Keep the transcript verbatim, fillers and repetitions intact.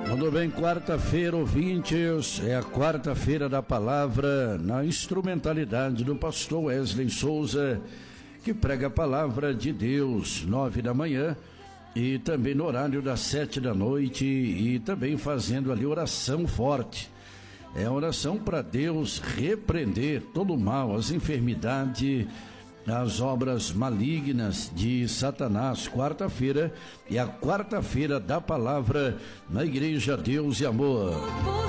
Tudo bem, quarta-feira, ouvintes, é a quarta-feira da palavra na instrumentalidade do pastor Wesley Souza, que prega a palavra de Deus, nove da manhã, e também no horário das sete da noite, e também fazendo ali oração forte. É oração para Deus repreender todo o mal, as enfermidades, as obras malignas de Satanás. Quarta-feira é a quarta-feira da palavra na Igreja Deus e Amor.